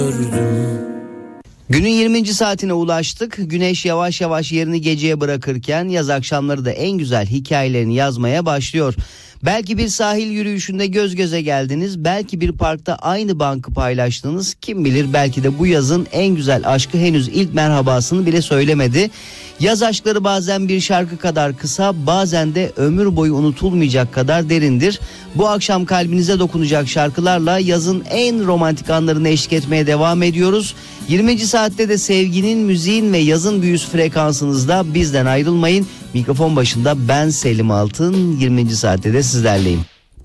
Günün 20. saatine ulaştık. Güneş yavaş yavaş yerini geceye bırakırken yaz akşamları da en güzel hikayelerini yazmaya başlıyor. Belki bir sahil yürüyüşünde göz göze geldiniz, belki bir parkta aynı bankı paylaştınız. Kim bilir, belki de bu yazın en güzel aşkı henüz ilk merhabasını bile söylemedi. Yaz aşkları bazen bir şarkı kadar kısa, bazen de ömür boyu unutulmayacak kadar derindir. Bu akşam kalbinize dokunacak şarkılarla yazın en romantik anlarını eşlik etmeye devam ediyoruz. 20. saatte de sevginin, müziğin ve yazın büyüsü frekansınızda bizden ayrılmayın. Mikrofon başında ben Selim Altın, 20. saatte de sizlerleyim.